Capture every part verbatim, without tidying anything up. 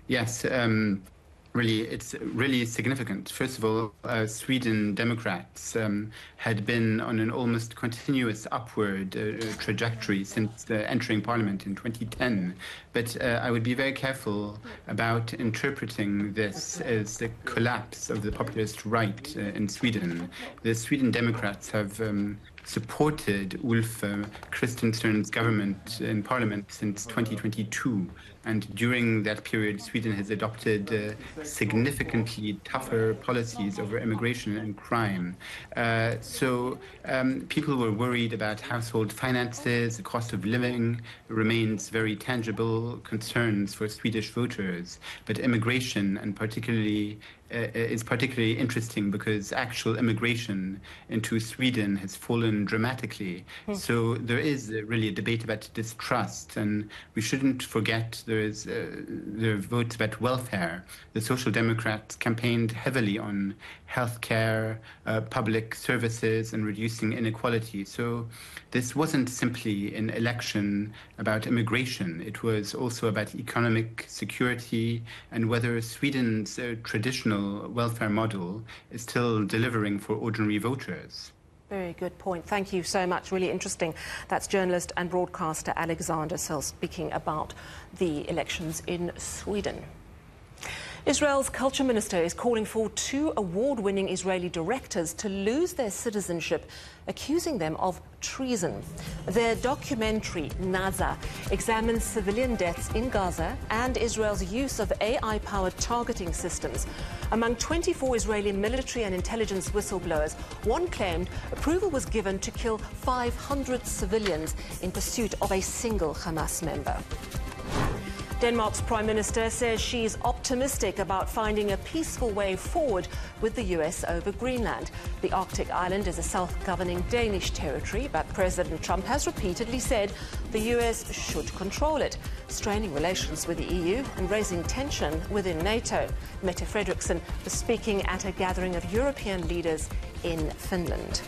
Yes, um, really, it's really significant. First of all, uh, Sweden Democrats um, had been on an almost continuous upward uh, trajectory since uh, entering parliament in twenty ten. But uh, I would be very careful about interpreting this as the collapse of the populist right uh, in Sweden. The Sweden Democrats have um, supported Ulf uh, Kristersson's government in parliament since twenty twenty-two. And during that period, Sweden has adopted uh, significantly tougher policies over immigration and crime. Uh, so um, people were worried about household finances, the cost of living remains very tangible concerns for Swedish voters. But immigration, and particularly uh, is particularly interesting because actual immigration into Sweden has fallen dramatically. Mm. So there is uh, really a debate about distrust, and we shouldn't forget there is uh, there are votes about welfare. The Social Democrats campaigned heavily on healthcare, uh, public services, and reducing inequality. So this wasn't simply an election about immigration. It was also about economic security and whether Sweden's uh, traditional welfare model is still delivering for ordinary voters. Very good point. Thank you so much. Really interesting. That's journalist and broadcaster Alexander Sell speaking about the elections in Sweden. Israel's culture minister is calling for two award-winning Israeli directors to lose their citizenship, accusing them of treason. Their documentary, Naza, examines civilian deaths in Gaza and Israel's use of A I-powered targeting systems. Among twenty-four Israeli military and intelligence whistleblowers, one claimed approval was given to kill five hundred civilians in pursuit of a single Hamas member. Denmark's Prime Minister says she's optimistic about finding a peaceful way forward with the U S over Greenland. The Arctic island is a self-governing Danish territory, but President Trump has repeatedly said the U S should control it, straining relations with the E U and raising tension within NATO. Mette Frederiksen was speaking at a gathering of European leaders in Finland.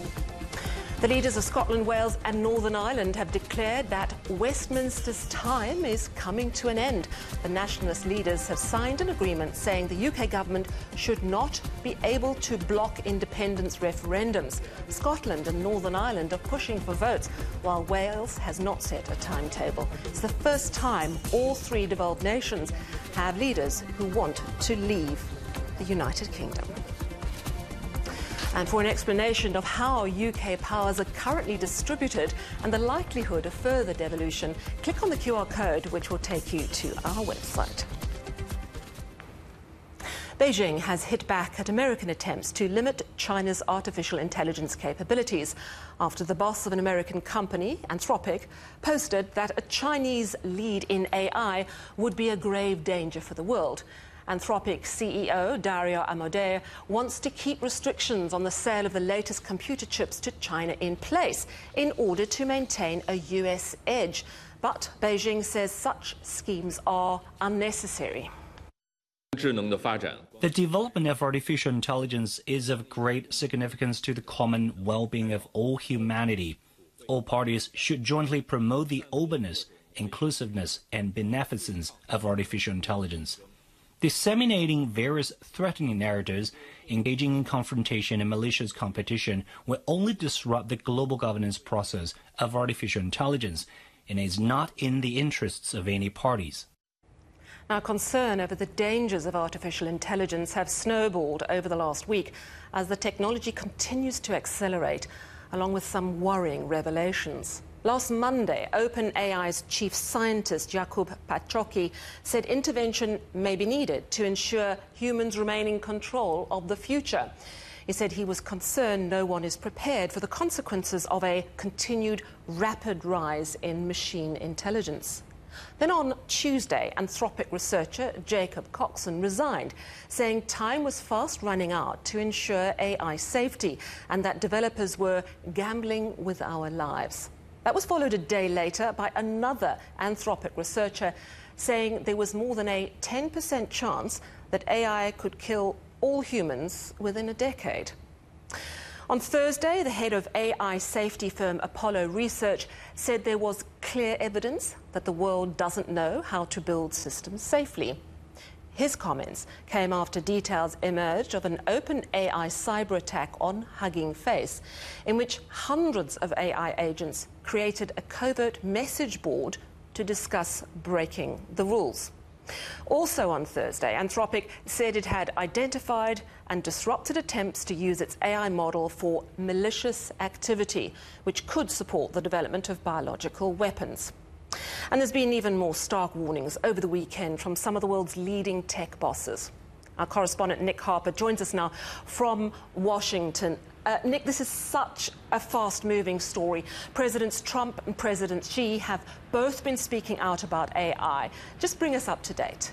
The leaders of Scotland, Wales and Northern Ireland have declared that Westminster's time is coming to an end. The nationalist leaders have signed an agreement saying the U K government should not be able to block independence referendums. Scotland and Northern Ireland are pushing for votes, while Wales has not set a timetable. It's the first time all three devolved nations have leaders who want to leave the United Kingdom. And for an explanation of how U K powers are currently distributed and the likelihood of further devolution, click on the Q R code which will take you to our website. Beijing has hit back at American attempts to limit China's artificial intelligence capabilities after the boss of an American company, Anthropic, posted that a Chinese lead in A I would be a grave danger for the world. Anthropic C E O Dario Amodei wants to keep restrictions on the sale of the latest computer chips to China in place in order to maintain a U S edge. But Beijing says such schemes are unnecessary. The development of artificial intelligence is of great significance to the common well-being of all humanity. All parties should jointly promote the openness, inclusiveness, and beneficence of artificial intelligence. Disseminating various threatening narratives, engaging in confrontation and malicious competition will only disrupt the global governance process of artificial intelligence and is not in the interests of any parties. Now, concern over the dangers of artificial intelligence have snowballed over the last week as the technology continues to accelerate, along with some worrying revelations. Last Monday, OpenAI's chief scientist, Jakub Paczocki, said intervention may be needed to ensure humans remain in control of the future. He said he was concerned no one is prepared for the consequences of a continued rapid rise in machine intelligence. Then on Tuesday, Anthropic researcher Jacob Coxon resigned, saying time was fast running out to ensure A I safety and that developers were gambling with our lives. That was followed a day later by another Anthropic researcher saying there was more than a ten percent chance that A I could kill all humans within a decade. On Thursday, the head of A I safety firm Apollo Research said there was clear evidence that the world doesn't know how to build systems safely. His comments came after details emerged of an open A I cyber attack on Hugging Face, in which hundreds of A I agents created a covert message board to discuss breaking the rules. Also on Thursday, Anthropic said it had identified and disrupted attempts to use its A I model for malicious activity, which could support the development of biological weapons. And there's been even more stark warnings over the weekend from some of the world's leading tech bosses. Our correspondent Nick Harper joins us now from Washington. Uh, Nick, this is such a fast-moving story. Presidents Trump and President Xi have both been speaking out about A I. Just bring us up to date.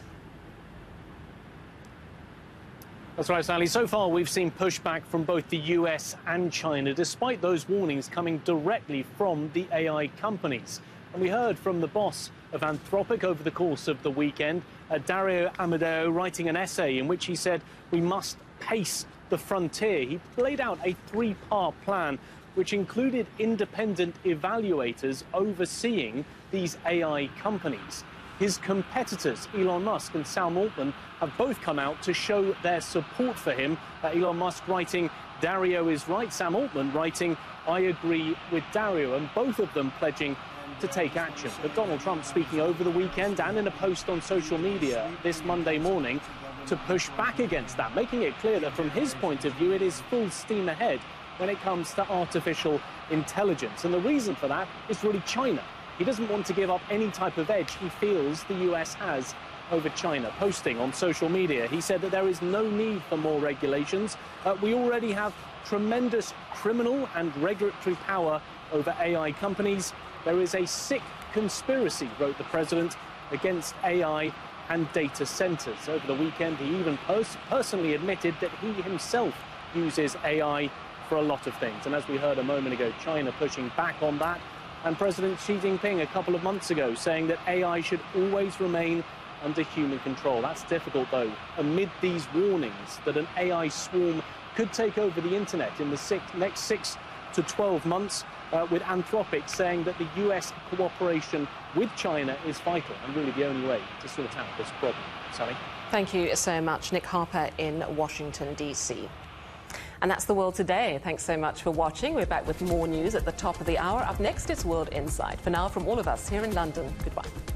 That's right, Sally. So far, we've seen pushback from both the U S and China, despite those warnings coming directly from the A I companies. And we heard from the boss of Anthropic over the course of the weekend, uh, Dario Amodeo, writing an essay in which he said we must pace the frontier. He laid out a three-part plan which included independent evaluators overseeing these A I companies. His competitors, Elon Musk and Sam Altman, have both come out to show their support for him. Uh, Elon Musk writing, "Dario is right," Sam Altman writing, "I agree with Dario," and both of them pledging to take action. But Donald Trump speaking over the weekend and in a post on social media this Monday morning to push back against that, making it clear that from his point of view it is full steam ahead when it comes to artificial intelligence. And the reason for that is really China. He doesn't want to give up any type of edge he feels the U S has over China. Posting on social media, he said that there is no need for more regulations. Uh, we already have tremendous criminal and regulatory power over A I companies. There is a sick conspiracy, wrote the president, against A I and data centers. Over the weekend, he even pers personally admitted that he himself uses A I for a lot of things. And as we heard a moment ago, China pushing back on that. And President Xi Jinping a couple of months ago saying that A I should always remain under human control. That's difficult, though, amid these warnings that an A I swarm could take over the internet in the six, next six to twelve months, uh, with Anthropic saying that the U S cooperation with China is vital and really the only way to sort out this problem. Sally? Thank you so much, Nick Harper in Washington, D C. And that's the world today. Thanks so much for watching. We're back with more news at the top of the hour. Up next, it's World Insight. For now, from all of us here in London, goodbye.